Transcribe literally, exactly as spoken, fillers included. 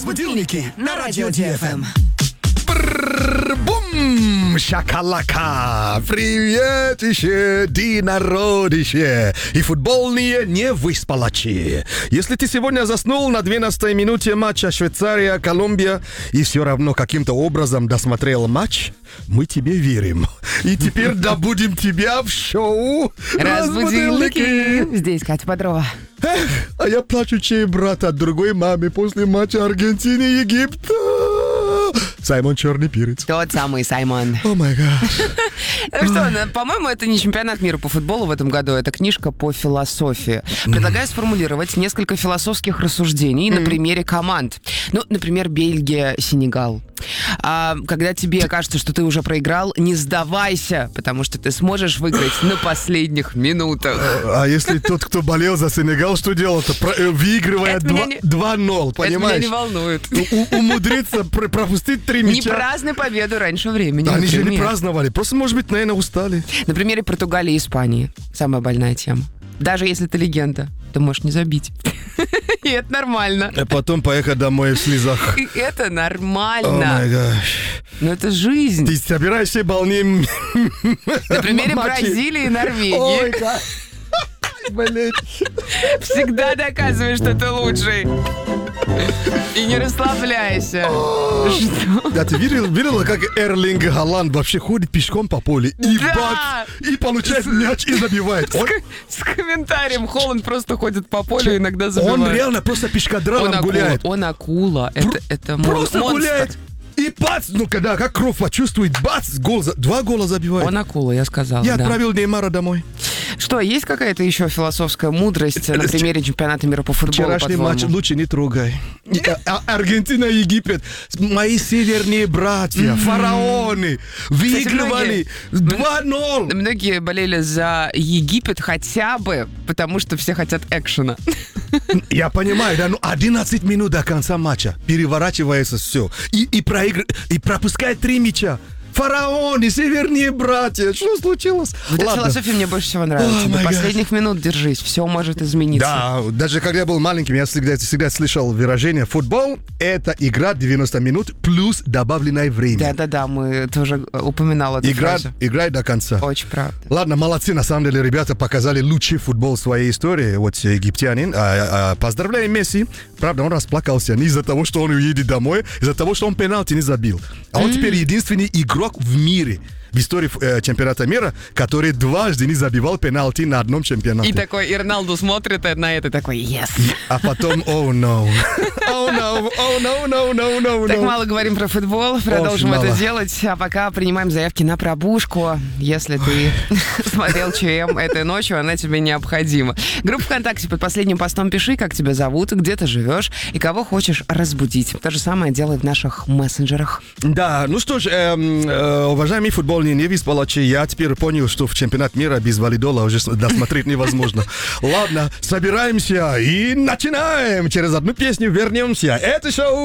Разбудильники на радио Ди Эф Эм. Бум! Шакалака! Приветище, ди народище и футбольные невыспалачи. Если ты сегодня заснул на двенадцатой минуте матча Швейцария-Колумбия и все равно каким-то образом досмотрел матч, мы тебе верим. И теперь добудем тебя в шоу Разбудильники. Здесь Катя Бодрова. Эх, а я плачущий брат от другой мамы после матча Аргентины и Египта. Саймон Черный Перец. Тот самый Саймон. О май гад. Ну что, ну, по-моему, это не чемпионат мира по футболу в этом году, это книжка по философии. Предлагаю сформулировать несколько философских рассуждений на примере команд. Ну, например, Бельгия-Сенегал. А, когда тебе кажется, что ты уже проиграл, не сдавайся, потому что ты сможешь выиграть на последних минутах. А если тот, кто болел за Сенегал, что делал-то? Про- э, Выигрывая Это меня не- два ноль, Это меня понимаешь? не волнует. У- умудриться пр- пропустить три Не мяча. празднуй победу раньше времени. Они же не например. праздновали. Просто, может быть, наверное, устали. На примере Португалии и Испании. Самая больная тема. Даже если ты легенда, ты можешь не забить. И это нормально. А потом поехать домой в слезах. И это О май нормально. гад. Но это жизнь. Ты собираешься волнением. На примере Бразилии и Норвегии. Ой, как... Блин. Всегда доказывай, что ты лучший. И не расслабляйся. Что? Да, ты видел, видела, как Эрлинг Халанд вообще ходит пешком по полю и Да. бац, и получает мяч и забивает. Он, С комментарием Холланд просто ходит по полю, иногда забивает. он реально просто Он пешкадраном акула, гуляет. он акула. Это, это мон- Просто монстр. гуляет. И бац, ну когда как кровь почувствует, бац, гол, за- два гола забивает. Он акула, я сказал. Я да. отправил Неймара домой. Что, есть какая-то еще философская мудрость на примере чемпионата мира по футболу, Вчерашний по-твоему? матч лучше не трогай. И, а- а- Аргентина и Египет, мои северные братья, фараоны, выигрывали два ноль. Многие болели за Египет хотя бы, потому что все хотят экшена. Я понимаю, да, ну одиннадцать минут до конца матча переворачивается все. И, и, проигр... и пропускает три мяча. Фараоны, северные братья, что случилось? Вот эта Ладно. философия мне больше всего нравится. О, До май гад. последних минут держись, все может измениться. Да, даже когда я был маленьким, я всегда, всегда слышал выражение: футбол — это игра девяносто минут плюс добавленное время. Да-да-да, мы тоже упоминал эту Игра, фразу. играй до конца. Очень правда. Ладно, молодцы, на самом деле, ребята показали лучший футбол в своей истории. Вот египтянин. А, а, поздравляем Месси. Правда, он расплакался не из-за того, что он уедет домой, из-за того, что он пенальти не забил. А он теперь единственный игрок в мире, в истории э, чемпионата мира, который дважды не забивал пенальти на одном чемпионате. И такой, и Роналду смотрит на это, такой, yes. А потом, oh no, oh no, oh no, no, no, no, Так no. мало говорим про футбол, продолжим Очень это мало. делать, а пока принимаем заявки на пробужку. Если ты смотрел ЧМ этой ночью, она тебе необходима. Группа ВКонтакте под последним постом пиши, как тебя зовут, где ты живешь и кого хочешь разбудить. То же самое делай в наших мессенджерах. Да, ну что ж, эм, э, уважаемые футбольные невыспалачи, я теперь понял, что в чемпионат мира без валидола уже с- досмотреть невозможно. Ладно, собираемся и начинаем. Через одну песню вернемся. Это шоу